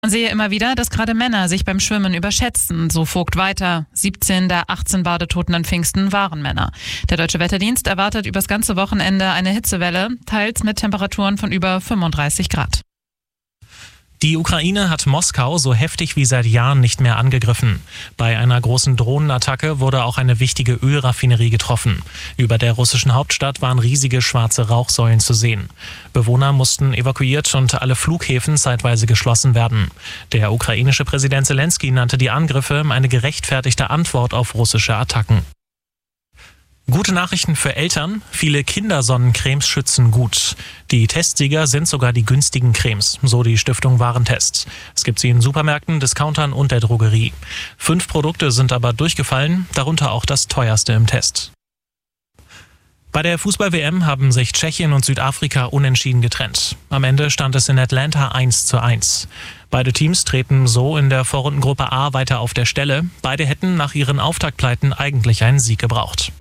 Man sehe immer wieder, dass gerade Männer sich beim Schwimmen überschätzen, so Vogt weiter. 17 der 18 Badetoten an Pfingsten waren Männer. Der Deutsche Wetterdienst erwartet übers ganze Wochenende eine Hitzewelle, teils mit Temperaturen von über 35 Grad. Die Ukraine hat Moskau so heftig wie seit Jahren nicht mehr angegriffen. Bei einer großen Drohnenattacke wurde auch eine wichtige Ölraffinerie getroffen. Über der russischen Hauptstadt waren riesige schwarze Rauchsäulen zu sehen. Bewohner mussten evakuiert und alle Flughäfen zeitweise geschlossen werden. Der ukrainische Präsident Selenskyj nannte die Angriffe eine gerechtfertigte Antwort auf russische Attacken. Gute Nachrichten für Eltern. Viele Kindersonnencremes schützen gut. Die Testsieger sind sogar die günstigen Cremes, so die Stiftung Warentest. Es gibt sie in Supermärkten, Discountern und der Drogerie. 5 Produkte sind aber durchgefallen, darunter auch das teuerste im Test. Bei der Fußball-WM haben sich Tschechien und Südafrika unentschieden getrennt. Am Ende stand es in Atlanta 1:1. Beide Teams treten so in der Vorrundengruppe A weiter auf der Stelle. Beide hätten nach ihren Auftaktpleiten eigentlich einen Sieg gebraucht.